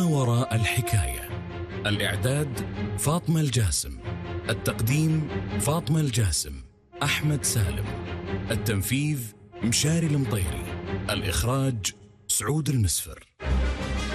ما وراء الحكاية. الإعداد فاطمة الجاسم، التقديم فاطمة الجاسم، أحمد سالم، التنفيذ مشاري المطيري، الإخراج سعود المسفر.